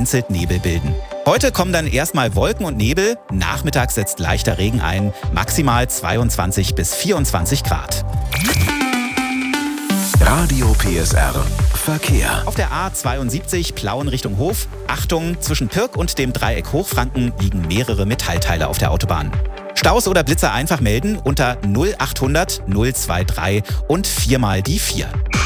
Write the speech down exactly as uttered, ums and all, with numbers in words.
vereinzelt Nebel bilden. Heute kommen dann erstmal Wolken und Nebel, nachmittags setzt leichter Regen ein, maximal zweiundzwanzig bis vierundzwanzig Grad. Radio P S R Verkehr. Auf der A zweiundsiebzig Plauen Richtung Hof. Achtung, zwischen Pirk und dem Dreieck Hochfranken liegen mehrere Metallteile auf der Autobahn. Staus oder Blitzer einfach melden unter null achthundert null drei drei und viermal die vier.